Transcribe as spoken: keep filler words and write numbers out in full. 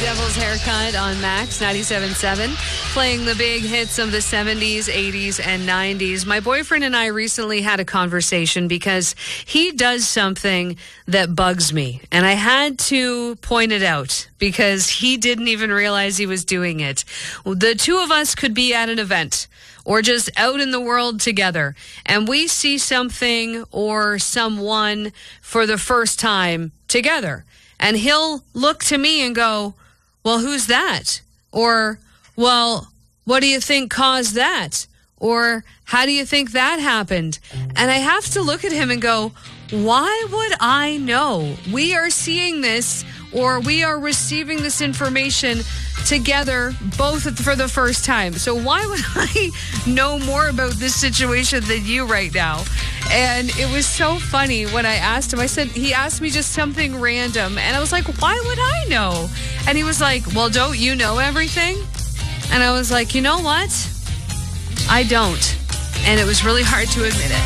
Devil's Haircut on Max ninety-seven point seven, playing the big hits of the seventies, eighties, and nineties. My boyfriend and I recently had a conversation because he does something that bugs me, and I had to point it out because he didn't even realize he was doing it. The two of us could be at an event or just out in the world together, and we see something or someone for the first time together. And he'll look to me and go, well, who's that? Or, well, what do you think caused that? Or, how do you think that happened? And I have to look at him and go, why would I know? We are seeing this, or we are receiving this information together, both for the first time. So why would I know more about this situation than you right now? And it was so funny when I asked him. I said, he asked me just something random, and I was like, why would I know? And he was like, well, don't you know everything? And I was like, you know what? I don't. And it was really hard to admit it.